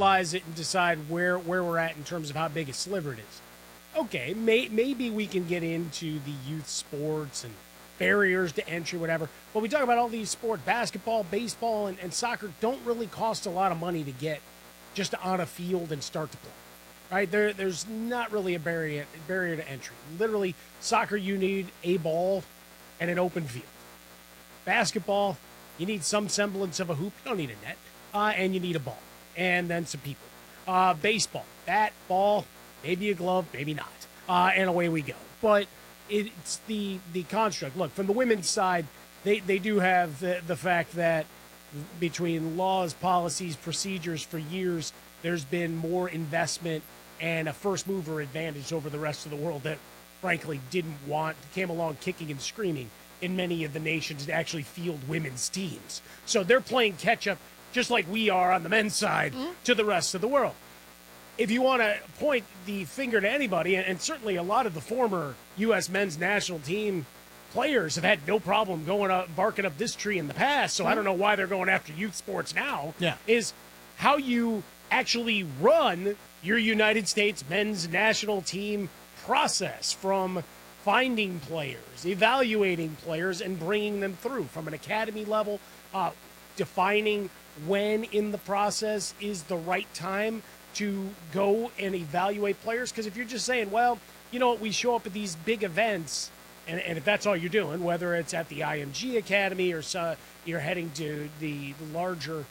analyze it and decide where we're at in terms of how big a sliver it is. Okay, maybe we can get into the youth sports and barriers to entry, whatever. But we talk about all these sports, basketball, baseball, and soccer don't really cost a lot of money to get just on a field and start to play. Right? There's not really a barrier to entry. Literally, soccer, you need a ball and an open field. Basketball, you need some semblance of a hoop. You don't need a net. And you need a ball. And then some people. Baseball, bat, ball, maybe a glove, maybe not. And away we go. But it's the construct. Look, from the women's side, they do have the fact that between laws, policies, procedures for years, there's been more investment and a first mover advantage over the rest of the world that, frankly, came along kicking and screaming in many of the nations to actually field women's teams. So they're playing catch up just like we are on the men's side to the rest of the world. If you want to point the finger to anybody, and certainly a lot of the former U.S. men's national team players have had no problem barking up this tree in the past, so I don't know why they're going after youth sports now, is how you actually run your United States men's national team process, from finding players, evaluating players, and bringing them through from an academy level, defining when in the process is the right time to go and evaluate players. Because if you're just saying, well, you know what, we show up at these big events, and if that's all you're doing, whether it's at the IMG Academy or you're heading to the larger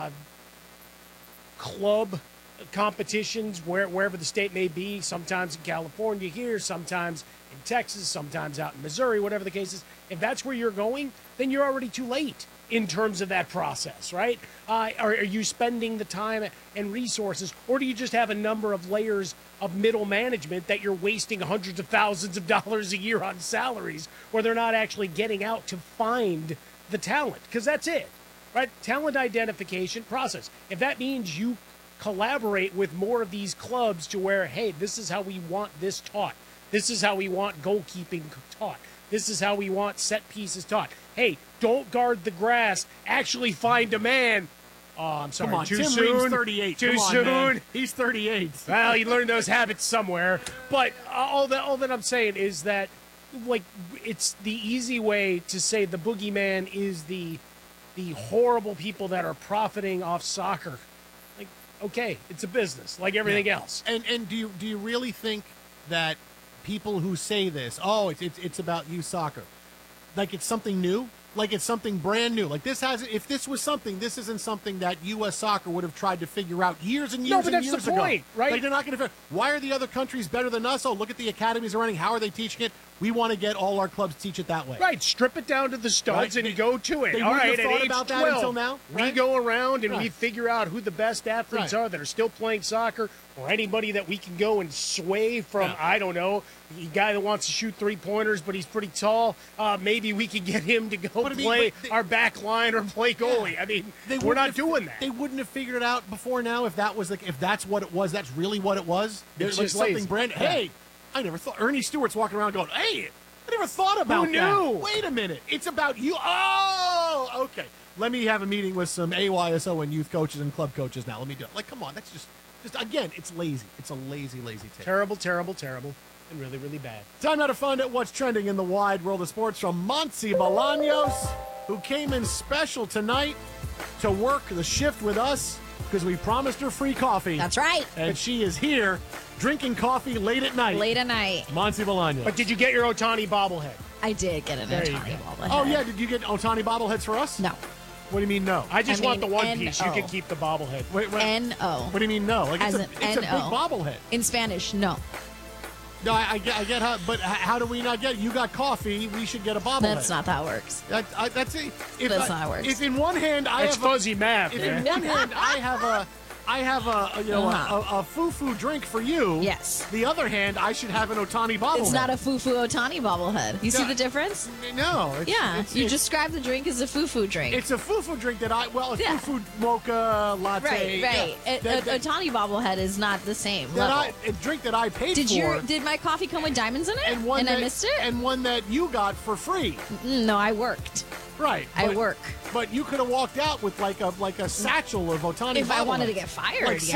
club competitions, wherever the state may be, sometimes in California here, sometimes in Texas, sometimes out in Missouri, whatever the case is, if that's where you're going, then you're already too late in terms of that process, right? Are you spending the time and resources, or do you just have a number of layers of middle management that you're wasting hundreds of thousands of dollars a year on salaries where they're not actually getting out to find the talent? Because that's it, right? Talent identification process. If that means you collaborate with more of these clubs to where, hey, this is how we want this taught. This is how we want goalkeeping taught. This is how we want set pieces taught. Hey, don't guard the grass. Actually find a man. Oh, I'm sorry. Come on, too Tim soon. Reed's 38. Too Come on, soon. Man. He's 38. Well, he learned those habits somewhere. But all that I'm saying is that, like, it's the easy way to say the boogeyman is the horrible people that are profiting off soccer. Like, okay, it's a business like everything else. And do you really think that people who say this, it's about youth soccer, like it's something new, like it's something brand new, like this isn't something that U.S. soccer would have tried to figure out years and years and years ago. No, but that's the point, right? Like, they're not going to. Why are the other countries better than us? Oh, look at the academies they're running. How are they teaching it? We want to get all our clubs to teach it that way. Right, strip it down to the studs and go to it. They all wouldn't right, have thought at age about 12, that until now. We Right? go around and we Right. figure out who the best athletes Right. are that are still playing soccer, or anybody that we can go and sway from, I don't know, the guy that wants to shoot three-pointers but he's pretty tall. Maybe we can get him to go play our back line or play goalie. Yeah. I mean, They we're not wouldn't doing have, that. They wouldn't have figured it out before now if that's what it was. That's really what it was. It's Like just something lazy. brand. Yeah. Hey, I never thought. Ernie Stewart's walking around going, "Hey, I never thought about Who that." knew? Wait a minute, it's about you. Oh, okay. Let me have a meeting with some AYSO and youth coaches and club coaches now. Let me do it. Like, come on, that's just again, it's lazy. It's a lazy take. Terrible, and really, really bad. Time now to find out what's trending in the wide world of sports from Monse Bolaños, who came in special tonight to work the shift with us because we promised her free coffee. That's right. And she is here drinking coffee late at night. Late at night. Monse Bolaños. But did you get your Otani bobblehead? I did get an There you Otani go. bobblehead. Oh, yeah. Did you get Otani bobbleheads for us? No. What do you mean, no? I just want the one piece. You N-O. can keep the bobblehead. Wait. N-O. What do you mean, no? Like, As it's in a big N-O. bobblehead. In Spanish, no. No, I get how, but how do we not get? You got coffee. We should get a bobblehead. That's not how it works. That's it. That's not how it works. If in one hand I It's have fuzzy math, if man. in one hand I have a foo-foo drink for you. Yes. The other hand, I should have an Otani bobblehead. It's not a Fufu Otani bobblehead. You see the difference? No. You describe the drink as a Fufu drink. It's a foo-foo drink that Yeah. foo-foo mocha latte. Right. Yeah. Otani bobblehead is not the same level. A drink that I paid for. Did my coffee come with diamonds in it? and one I that, missed it? And one that you got for free. No, I worked. Right. I work. But you could have walked out with like a satchel of Otani If I wanted to bobbleheads. get fired, Like yeah.